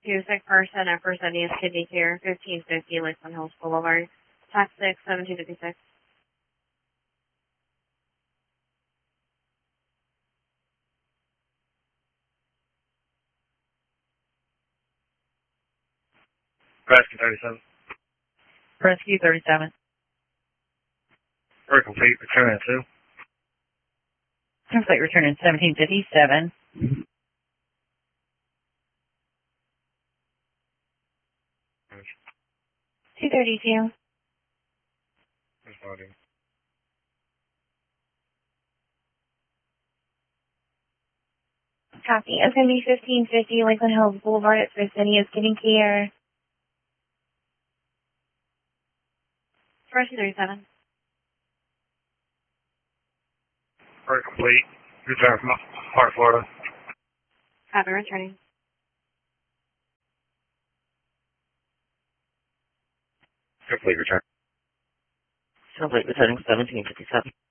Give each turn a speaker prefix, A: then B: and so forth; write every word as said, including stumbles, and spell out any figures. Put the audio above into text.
A: to sick person at Fresenius Kidney Care, fifteen fifty Lakeland Hills Boulevard, tax six, seventeen fifty-six.
B: Rescue thirty-seven.
C: Rescue thirty-seven.
B: For complete, return at two.
C: Complete return in seventeen fifty-seven.
A: two thirty-two.
B: Responding.
A: Copy. It's going to be fifteen fifty Lakeland Hills Boulevard at Fresenius Kidney Care. Rescue thirty-seven.
B: For complete, return from Park, Florida.
A: Copy, returning.
B: Complete return.
C: Complete returning seventeen fifty-seven.